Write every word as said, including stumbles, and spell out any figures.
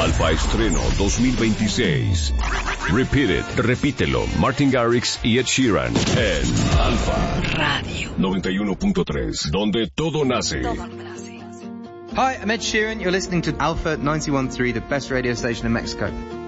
Alfa Estreno dos mil veintiséis. Repeat It, repítelo, Martin Garrix y Ed Sheeran en Alfa Radio noventa y uno punto tres, donde todo nace. Hi, I'm Ed Sheeran. You're listening to Alpha ninety-one point three, the best radio station in Mexico.